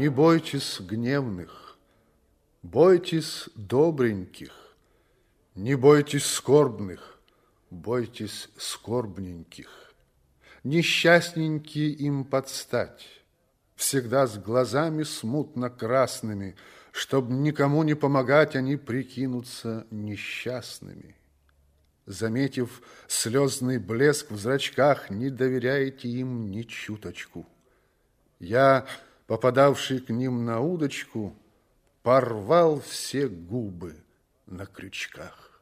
Не бойтесь гневных, бойтесь добреньких, не бойтесь скорбных, бойтесь скорбненьких. Несчастненькие им подстать, всегда с глазами смутно красными, чтоб никому не помогать, они прикинутся несчастными. Заметив слезный блеск в зрачках, не доверяйте им ни чуточку. Я, попадавший к ним на удочку, порвал все губы на крючках.